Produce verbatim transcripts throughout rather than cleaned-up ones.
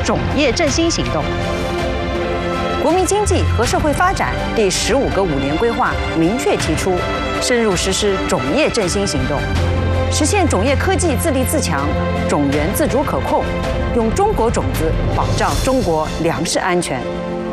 种业振兴行动。国民经济和社会发展第十五个五年规划明确提出，深入实施种业振兴行动，实现种业科技自立自强、种源自主可控，用中国种子保障中国粮食安全。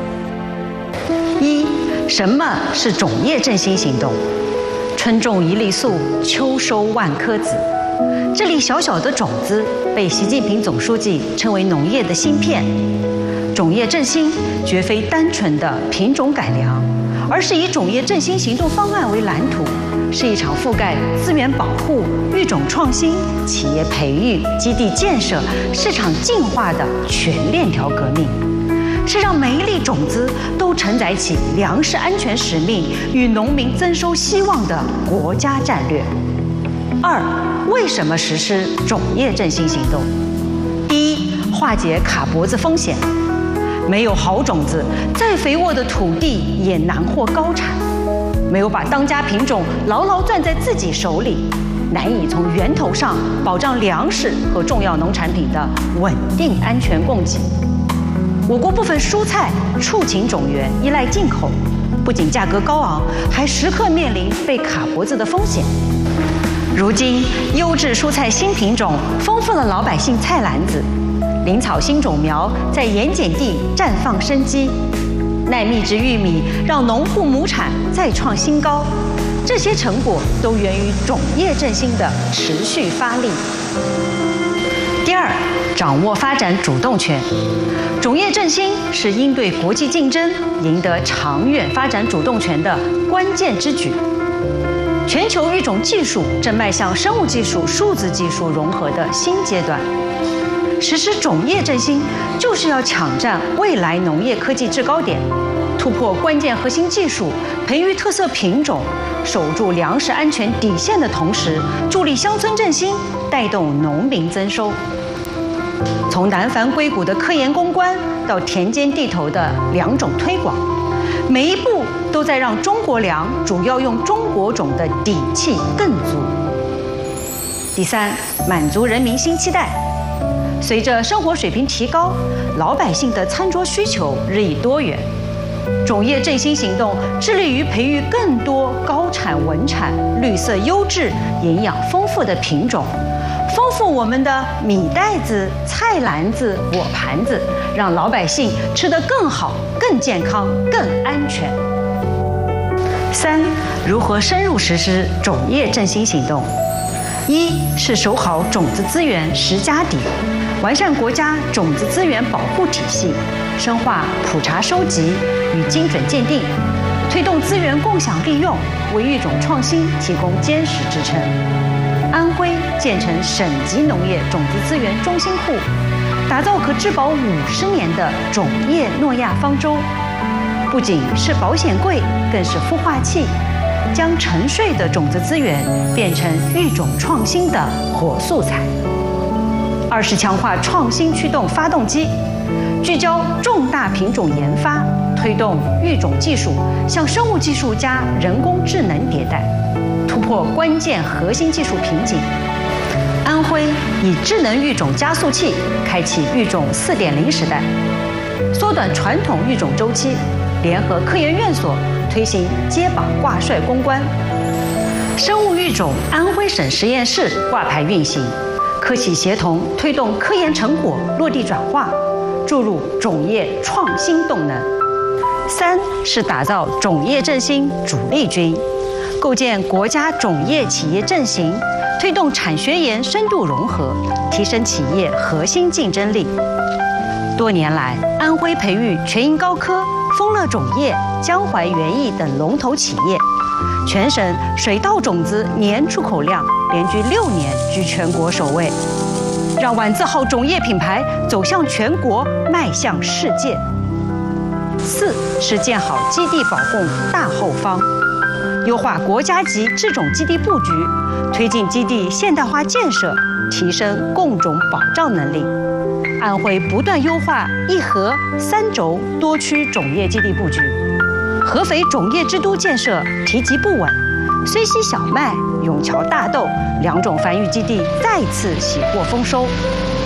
一，什么是种业振兴行动？春种一粒粟，秋收万颗子。这粒小小的种子被习近平总书记称为农业的芯片。种业振兴绝非单纯的品种改良，而是以种业振兴行动方案为蓝图，是一场覆盖资源保护、育种创新、企业培育、基地建设、市场进化的全链条革命，是让每一粒种子都承载起粮食安全使命与农民增收希望的国家战略。二，为什么实施种业振兴行动？第一，化解卡脖子风险。没有好种子，再肥沃的土地也难获高产；没有把当家品种牢牢攥在自己手里，难以从源头上保障粮食和重要农产品的稳定安全供给。我国部分蔬菜、畜禽种源依赖进口，不仅价格高昂，还时刻面临被卡脖子的风险。如今，优质蔬菜新品种丰富了老百姓菜篮子。灵草新种苗在盐碱地绽放生机，耐密质玉米让农户亩产再创新高，这些成果都源于种业振兴的持续发力。第二，掌握发展主动权。种业振兴是应对国际竞争、赢得长远发展主动权的关键之举。全球育种技术正迈向生物技术、数字技术融合的新阶段。实施种业振兴，就是要抢占未来农业科技制高点，突破关键核心技术，培育特色品种，守住粮食安全底线的同时，助力乡村振兴，带动农民增收。从南繁硅谷的科研攻关到田间地头的良种推广，每一步都在让中国粮主要用中国种的底气更足。第三，满足人民新期待。随着生活水平提高，老百姓的餐桌需求日益多元。种业振兴行动致力于培育更多高产稳产、绿色优质、营养丰富的品种，丰富我们的米袋子、菜篮子、果盘子，让老百姓吃得更好、更健康、更安全。三，如何深入实施种业振兴行动？一是守好种子资源十家底，完善国家种子资源保护体系，深化普查收集与精准鉴定，推动资源共享利用，为育种创新提供坚实支撑。安徽建成省级农业种子资源中心库，打造可质保五十年的种业诺亚方舟，不仅是保险柜，更是孵化器，将沉睡的种子资源变成育种创新的活素材。二是强化创新驱动发动机，聚焦重大品种研发，推动育种技术向生物技术加人工智能迭代，突破关键核心技术瓶颈。安徽以智能育种加速器开启育种 四点零 时代，缩短传统育种周期，联合科研院所推行接榜挂帅攻关。生物育种安徽省实验室挂牌运行，科企协同推动科研成果落地转化，注入种业创新动能。三是打造种业振兴主力军，构建国家种业企业阵型，推动产学研深度融合，提升企业核心竞争力。多年来，安徽培育全英高科、丰乐种业、江淮园艺等龙头企业，全省水稻种子年出口量连续六年居全国首位，让晚字号种业品牌走向全国，迈向世界。四是建好基地保供大后方，优化国家级制种基地布局，推进基地现代化建设，提升供种保障能力。安徽不断优化一核三轴多区种业基地布局，合肥种业之都建设提及不稳，虽溪小麦、永桥大豆两种繁育基地再次喜获丰收。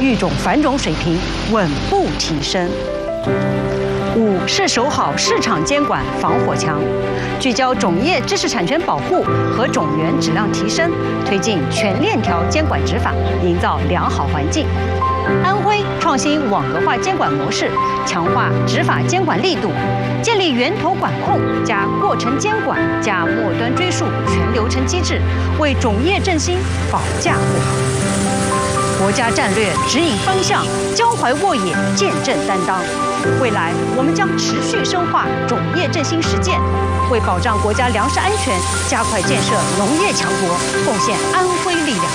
育种繁种水平稳步提升。五是守好市场监管防火墙，聚焦种业知识产权保护和种源质量提升，推进全链条监管执法，营造良好环境。安徽创新网格化监管模式，强化执法监管力度，建立源头管控加过程监管加末端追溯全流程机制，为种业振兴保驾护航。国家战略指引方向，交怀沃野，见证担当。未来我们将持续深化种业振兴实践，为保障国家粮食安全，加快建设农业强国，贡献安徽力量。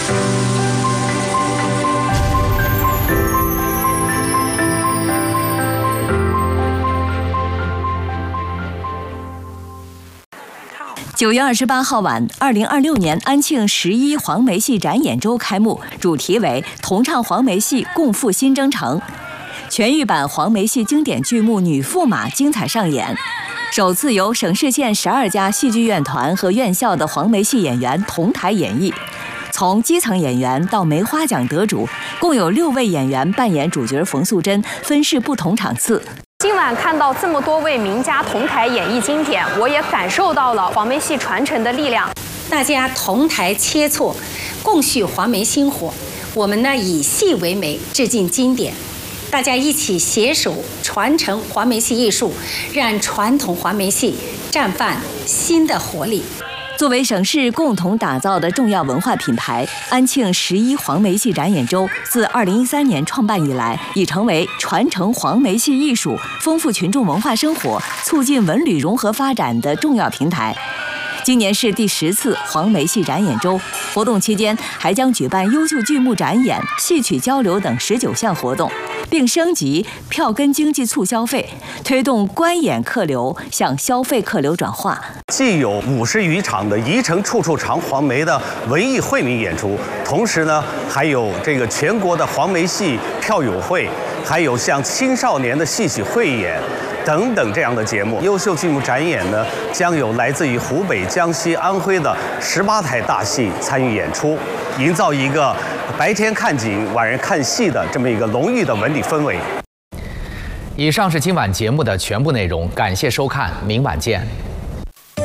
九月二十八号晚，二零二六年安庆十一黄梅戏展演周开幕，主题为“同唱黄梅戏，共赴新征程”。全域版黄梅戏经典剧目《女驸马》精彩上演，首次由省市县十二家戏剧院团和院校的黄梅戏演员同台演绎。从基层演员到梅花奖得主，共有六位演员扮演主角冯素珍，分饰不同场次。 今晚看到这么多位名家同台演绎经典，我也感受到了黄梅戏传承的力量。 大家同台切磋，共续黄梅薪火。我们呢以戏为媒，致敬经典。大家一起携手传承黄梅戏艺术，让传统黄梅戏绽放新的活力。 作为省市共同打造的重要文化品牌，安庆十一黄梅戏展演周自二零一三年创办以来，已成为传承黄梅戏艺术、丰富群众文化生活、促进文旅融合发展的重要平台。今年是第十次黄梅戏展演周，活动期间还将举办优秀剧目展演、戏曲交流等十九项活动，并升级票根经济促消费，推动观演客流向消费客流转化。 既有五十余场的宜城处处尝黄梅的文艺惠民演出，同时呢，还有这个全国的黄梅戏票友会，还有像青少年的戏曲汇演等等这样的节目。优秀剧目展演呢，将有来自于湖北、江西、安徽的十八台大戏参与演出，营造一个白天看景、晚上看戏的这么一个浓郁的文旅氛围。 以上是今晚节目的全部内容，感谢收看，明晚见。